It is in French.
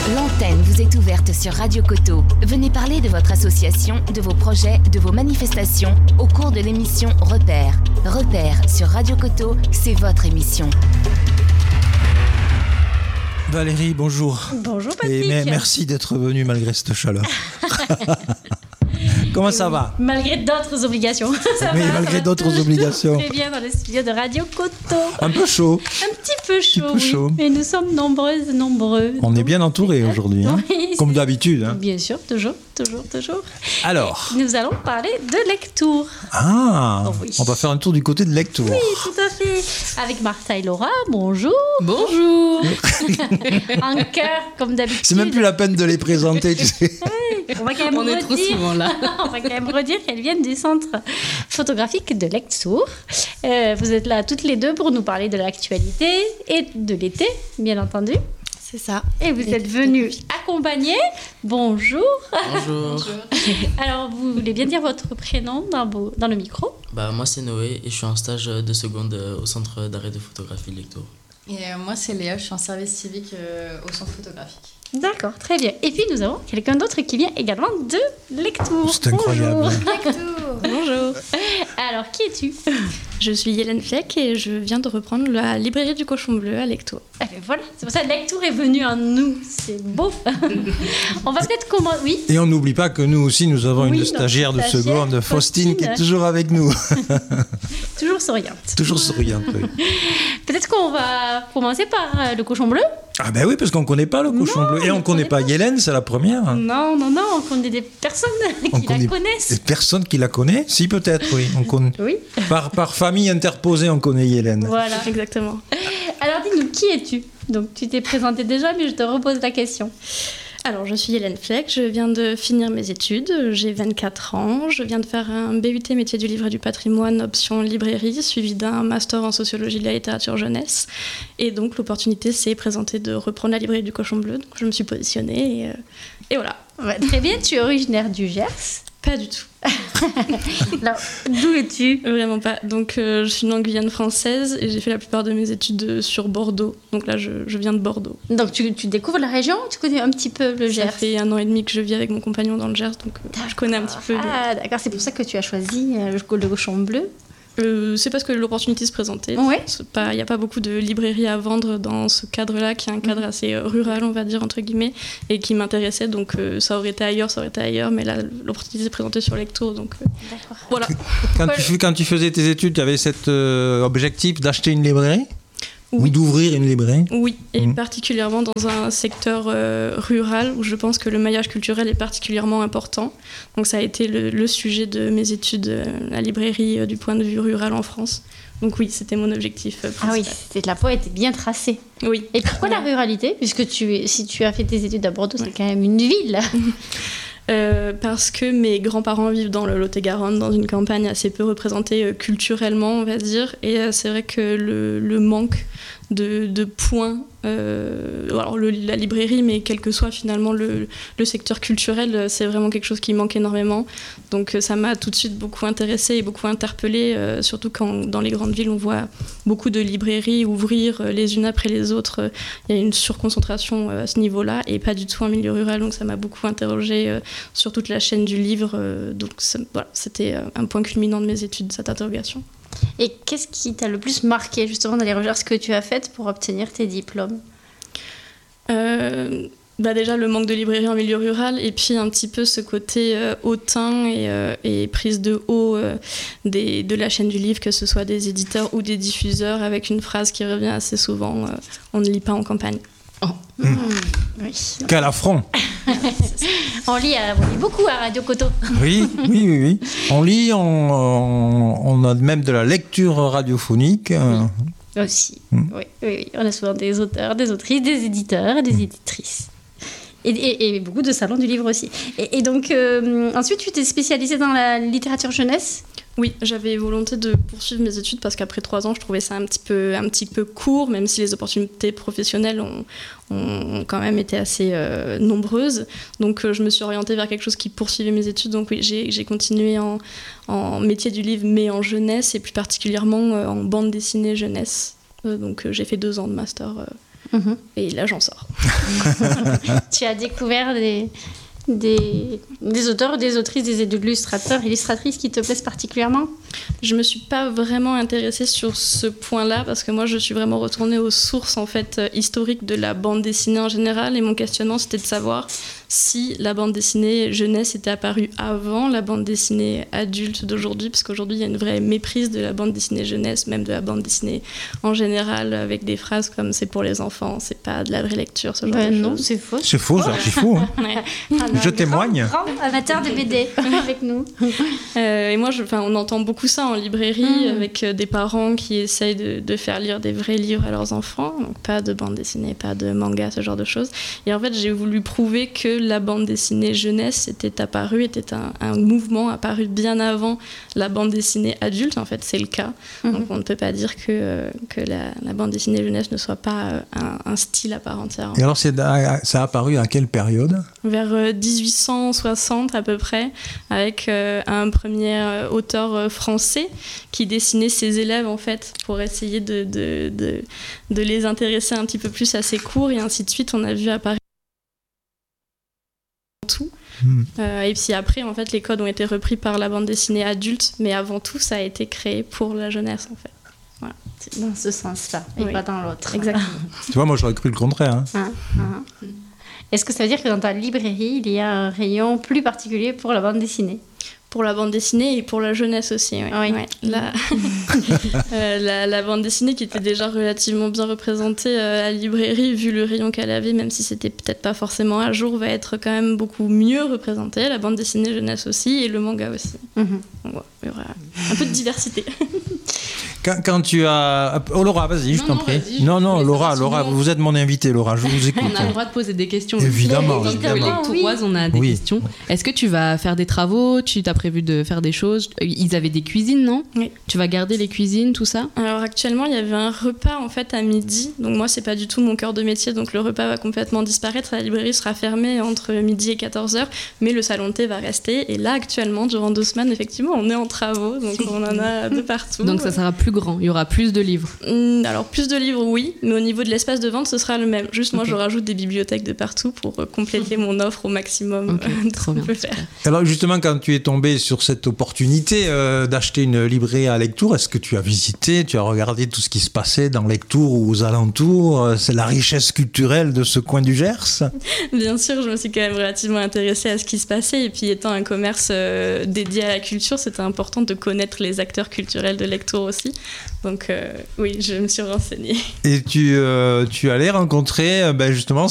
L'antenne vous est ouverte sur Radio Coteau. Venez parler de votre association, de vos projets, de vos manifestations au cours de l'émission Repères. Repères sur Radio Coteau, c'est votre émission. Valérie, bonjour. Bonjour Patrick. Et merci d'être venue malgré cette chaleur. Comment ça va ? Malgré d'autres obligations. Oui, malgré d'autres obligations. Très bien dans le studio de Radio Coteau. Un peu chaud. Un petit peu chaud. Et nous sommes nombreuses, nombreux. On est bien entourés aujourd'hui, hein, oui, comme d'habitude. Hein. Bien sûr, toujours. Alors, nous allons parler de lecture. Ah, oui. On va faire un tour du côté de lecture. Oui, tout à fait. Avec Martha et Laura, bonjour. Bonjour. En cœur, comme d'habitude. C'est même plus la peine de les présenter, tu sais. Oui, on va quand même est trop souvent là. On va quand même redire qu'elles viennent du centre photographique de lecture. Vous êtes là toutes les deux pour nous parler de l'actualité et de l'été, bien entendu. C'est ça. Et vous êtes venues accompagner. Bonjour. Bonjour. Alors, vous voulez bien dire votre prénom dans le micro ? Moi c'est Noé et je suis en stage de seconde au centre d'arrêt de photographie de Lectoure. Et moi, c'est Léa, je suis en service civique au centre photographique. D'accord, très bien. Et puis nous avons quelqu'un d'autre qui vient également de Lectoure. C'est incroyable. Bonjour. Alors, qui es-tu ? Je suis Hélène Fleck et je viens de reprendre la librairie du Cochon Bleu à Lectoure. Ah ben voilà, c'est pour ça que Lectoure est venu en nous. C'est beau. On va peut-être commencer. Oui. Et on n'oublie pas que nous aussi, nous avons une Oui, stagiaire de notre seconde, stagiaire, Faustine, qui est Faustine. toujours avec nous. Toujours souriante. Toujours souriante, oui. Peut-être qu'on va commencer par le Cochon Bleu. Ah ben oui, parce qu'on ne connaît pas le cochon bleu. Et on ne connaît pas Hélène, c'est la première. Non, on connaît des personnes qui la connaissent. Des personnes qui la connaissent ? Si, peut-être, oui. On connaît. Oui. Par famille interposée, on connaît Hélène. Voilà. Exactement. Alors dis-nous, qui es-tu ? Donc tu t'es présentée déjà, mais je te repose la question. Alors, je suis Hélène Fleck, je viens de finir mes études, j'ai 24 ans, je viens de faire un BUT métier du livre et du patrimoine, option librairie, suivi d'un master en sociologie de la littérature jeunesse. Et donc, l'opportunité s'est présentée de reprendre la librairie du Cochon Bleu, donc je me suis positionnée et voilà. Ouais, très bien, tu es originaire du Gers. Pas du tout. Alors, d'où es-tu ? Vraiment pas. Donc, je suis une Guyane française et j'ai fait la plupart de mes études sur Bordeaux. Donc là, je viens de Bordeaux. Donc tu découvres la région, tu connais un petit peu le Gers. Ça fait 1 an et demi que je vis avec mon compagnon dans le Gers, donc je connais un petit peu. Ah d'accord, c'est pour ça que tu as choisi le Cochon Bleu. C'est parce que l'opportunité se présentait. Ouais. Il n'y a pas beaucoup de librairies à vendre dans ce cadre-là, qui est un cadre assez rural, on va dire, entre guillemets, et qui m'intéressait. Donc ça aurait été ailleurs, mais là, l'opportunité s'est présentée sur Lectoure. Donc voilà. Quand tu faisais tes études, tu avais cet objectif d'acheter une librairie ? Oui. Ou d'ouvrir une librairie ? Oui, et particulièrement dans un secteur rural où je pense que le maillage culturel est particulièrement important. Donc ça a été le sujet de mes études, la librairie du point de vue rural en France. Donc oui, c'était mon objectif principal. Ah oui, la voie était bien tracée. Oui. Et pourquoi la ruralité ? Puisque si tu as fait tes études à Bordeaux, c'est quand même une ville. Parce que mes grands-parents vivent dans le Lot-et-Garonne, dans une campagne assez peu représentée culturellement, on va dire. Et c'est vrai que le manque de points, alors la librairie, mais quel que soit finalement le secteur culturel, c'est vraiment quelque chose qui manque énormément. Donc ça m'a tout de suite beaucoup intéressée et beaucoup interpellée, surtout quand dans les grandes villes on voit beaucoup de librairies ouvrir les unes après les autres. Il y a une surconcentration à ce niveau-là et pas du tout en milieu rural, donc ça m'a beaucoup interrogée sur toute la chaîne du livre. Donc voilà, c'était un point culminant de mes études, cette interrogation. Et qu'est-ce qui t'a le plus marqué justement dans les recherches que tu as faites pour obtenir tes diplômes ? Déjà le manque de librairie en milieu rural et puis un petit peu ce côté hautain et prise de haut de la chaîne du livre, que ce soit des éditeurs ou des diffuseurs, avec une phrase qui revient assez souvent, on ne lit pas en campagne. Oui. Quel affront ! On lit beaucoup à Radio Coteau. Oui. On lit, on a même de la lecture radiophonique. Aussi. Oui. On a souvent des auteurs, des autrices, des éditeurs, des éditrices. Et beaucoup de salons du livre aussi. Et donc, ensuite, tu t'es spécialisée dans la littérature jeunesse ? Oui, j'avais volonté de poursuivre mes études parce qu'après 3 ans, je trouvais ça un petit peu court, même si les opportunités professionnelles ont quand même été assez nombreuses. Donc, je me suis orientée vers quelque chose qui poursuivait mes études. Donc, oui, j'ai continué en métier du livre, mais en jeunesse et plus particulièrement en bande dessinée jeunesse. Donc, j'ai fait 2 ans de master Et là, j'en sors. Tu as découvert des auteurs, des autrices, des illustrateurs, illustratrices qui te plaisent particulièrement? Je me suis pas vraiment intéressée sur ce point-là parce que moi je suis vraiment retournée aux sources en fait historiques de la bande dessinée en général, et mon questionnement c'était de savoir si la bande dessinée jeunesse était apparue avant la bande dessinée adulte d'aujourd'hui, parce qu'aujourd'hui il y a une vraie méprise de la bande dessinée jeunesse, même de la bande dessinée en général, avec des phrases comme c'est pour les enfants, c'est pas de la vraie lecture, ce genre de Non, choses. c'est faux. C'est faux, c'est archi faux. Hein. Ouais. Je témoigne. Grand amateur de BD avec nous. Et moi, on entend beaucoup ça en librairie, avec des parents qui essayent de faire lire des vrais livres à leurs enfants, donc pas de bande dessinée, pas de manga, ce genre de choses. Et en fait, j'ai voulu prouver que la bande dessinée jeunesse était un mouvement apparu bien avant la bande dessinée adulte. En fait, c'est le cas. Donc on ne peut pas dire que la bande dessinée jeunesse ne soit pas un style à part entière. Et alors, ça a apparu à quelle période? Vers 1860 à peu près, avec un premier auteur français qui dessinait ses élèves en fait pour essayer de les intéresser un petit peu plus à ses cours, et ainsi de suite. On a vu apparaître tout. Et puis après, en fait, les codes ont été repris par la bande dessinée adulte, mais avant tout, ça a été créé pour la jeunesse en fait. Voilà. C'est dans ce sens-là, et pas dans l'autre. Exactement. Tu vois, moi j'aurais cru le contraire. Hein. Est-ce que ça veut dire que dans ta librairie, il y a un rayon plus particulier pour la bande dessinée? Pour la bande dessinée et pour la jeunesse aussi. Ouais. Oui. La bande dessinée qui était déjà relativement bien représentée à la librairie, vu le rayon qu'elle avait, même si c'était peut-être pas forcément à jour, va être quand même beaucoup mieux représentée. La bande dessinée jeunesse aussi, et le manga aussi. Donc, il y aura un peu de diversité. Quand tu as... Oh Laura, vas-y, je t'en prie. Non, Laura, vous êtes mon invitée, Laura, je vous écoute. On a le droit de poser des questions. Évidemment. Tourroise, on a des questions. Est-ce que tu vas faire des travaux? Tu t'as prévu de faire des choses? Ils avaient des cuisines, non? Oui. Tu vas garder les cuisines, tout ça? Alors actuellement, il y avait un repas en fait à midi. Donc moi, c'est pas du tout mon cœur de métier, donc le repas va complètement disparaître. La librairie sera fermée entre midi et 14h, mais le salon de thé va rester. Et là, actuellement, durant 2 semaines, effectivement, on est en travaux, donc on en a de partout. Donc ça sera plus grand, il y aura plus de livres. Alors plus de livres, oui, mais au niveau de l'espace de vente, ce sera le même. Juste moi, je rajoute des bibliothèques de partout pour compléter mon offre au maximum. Trop bien. Alors justement, quand tu es tombé sur cette opportunité d'acheter une librairie à Lectoure, est-ce que tu as visité, tu as regardé tout ce qui se passait dans Lectoure ou aux alentours? C'est la richesse culturelle de ce coin du Gers? Bien sûr, je me suis quand même relativement intéressée à ce qui se passait, et puis étant un commerce dédié à la culture, c'était important de connaître les acteurs culturels de Lectoure aussi. Donc oui, je me suis renseignée. Et tu allais rencontrer justement